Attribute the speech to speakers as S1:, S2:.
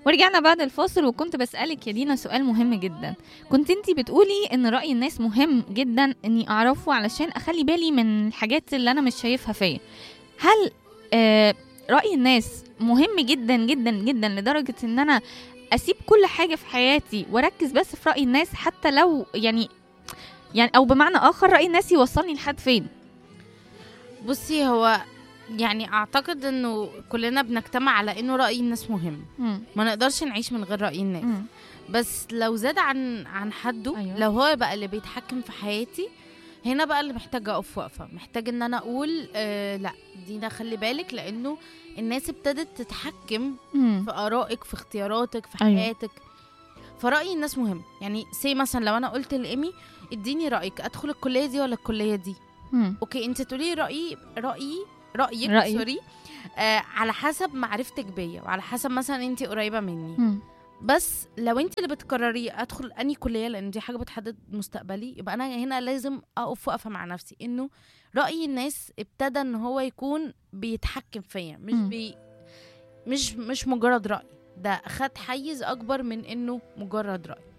S1: ورجعنا بعد الفاصل، وكنت بسألك يا دينا سؤال مهم جدا. كنت انتي بتقولي ان رأي الناس مهم جدا اني اعرفه علشان اخلي بالي من الحاجات اللي انا مش شايفها فيا. هل رأي الناس مهم جدا جدا جدا لدرجة ان انا اسيب كل حاجة في حياتي واركز بس في رأي الناس، حتى لو يعني او بمعنى اخر رأي الناس يوصلني لحد فين؟
S2: بصي، هو يعني اعتقد انه كلنا بنجتمع على انه رأي الناس مهم. ما نقدرش نعيش من غير رأي الناس. بس لو زاد عن حده،
S1: أيوة.
S2: لو هو بقى اللي بيتحكم في حياتي، هنا بقى اللي محتاجة اقف وقفة، محتاج ان انا اقول لا دينا خلي بالك، لانه الناس ابتدت تتحكم في آرائك، في اختياراتك، في
S1: أيوة.
S2: حياتك. فرأي الناس مهم. يعني مثلا لو انا قلت لإيمي اديني رأيك، ادخل الكلية دي ولا الكلية دي؟ اوكي، انت تقولي رأيك سوري. على حسب معرفتك بيا، وعلى حسب مثلا انت قريبة مني. بس لو انت اللي بتقرري ادخل اني كلية، لان دي حاجة بتحدد مستقبلي، يبقى انا هنا لازم اقف وقفة مع نفسي، انه رأي الناس ابتدى ان هو يكون بيتحكم فيا، مش مجرد رأي، ده خد حيز اكبر من انه مجرد رأي.